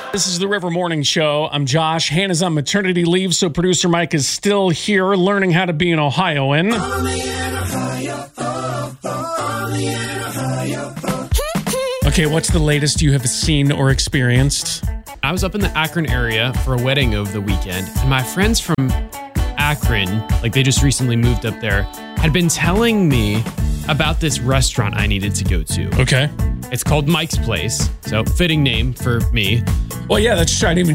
This is the River Morning Show. I'm Josh. Hannah's on maternity leave, so producer Mike is still here learning how to be an Ohioan. Okay, what's the latest you have seen or experienced? I was up in the Akron area for a wedding over the weekend, and my friends from Akron, like they just recently moved up there, had been telling me about this restaurant I needed to go to. Okay. It's called Mike's Place, so fitting name for me. Well, yeah, that's trying to even...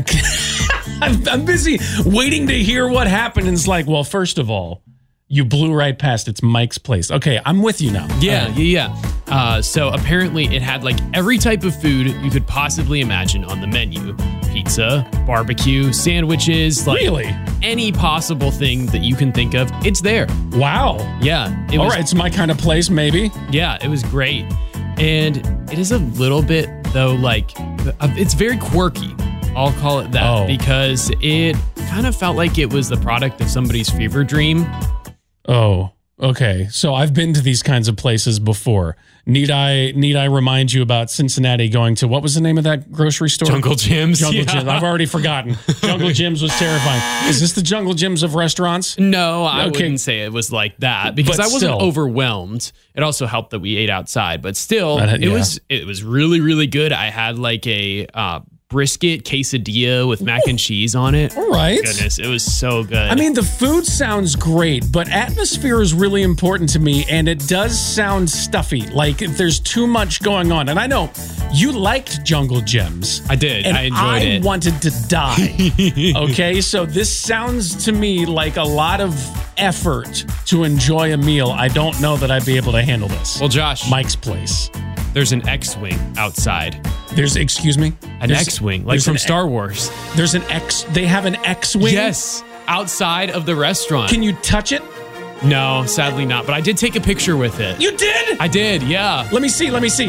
I'm busy waiting to hear what happened, and it's like, well, first of all, you blew right past it's Mike's Place. Okay, I'm with you now. Yeah. So apparently it had like every type of food you could possibly imagine on the menu. Pizza, barbecue, sandwiches, like Really? any possible thing that you can think of, it's there. Wow. Yeah. All right, it's my kind of place, maybe. Yeah, it was great. And it is a little bit, though, like, it's very quirky. I'll call it that because it kind of felt like it was the product of somebody's fever dream. Oh, okay. So I've been to these kinds of places before. Need I remind you about Cincinnati going to, what was the name of that grocery store? Jungle Jim's. Jungle Jim's. I've already forgotten. Jungle Jim's was terrifying. Is this the Jungle Jim's of restaurants? No, I wouldn't say it was like that because I wasn't overwhelmed. It also helped that we ate outside, but still, it was really, really good. I had like a brisket quesadilla with mac and cheese on it. All right. Goodness, it was so good. I mean, the food sounds great, but atmosphere is really important to me, and it does sound stuffy. Like there's too much going on. And I know you liked Jungle Jim's. I did. And I enjoyed it. I wanted to die. Okay, so this sounds to me like a lot of effort to enjoy a meal. I don't know that I'd be able to handle this. Well, Josh. Mike's Place. There's an X-Wing outside. Excuse me? An X-Wing, like from Star Wars. They have an X-Wing? Yes, outside of the restaurant. Can you touch it? No, sadly not, but I did take a picture with it. You did? I did, yeah. Let me see.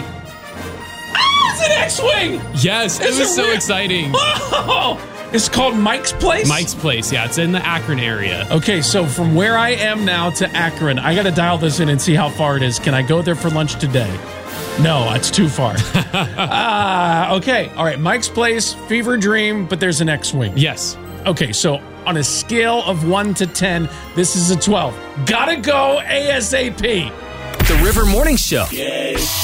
Ah, it's an X-Wing! Yes, it was so exciting. Oh, it's called Mike's Place? Mike's Place, yeah, it's in the Akron area. Okay, so from where I am now to Akron, I got to dial this in and see how far it is. Can I go there for lunch today? No, it's too far. Okay. All right. Mike's Place, fever dream, but there's an X-Wing. Yes. Okay. So on a scale of 1 to 10, this is a 12. Gotta go ASAP. The River Morning Show. Yes.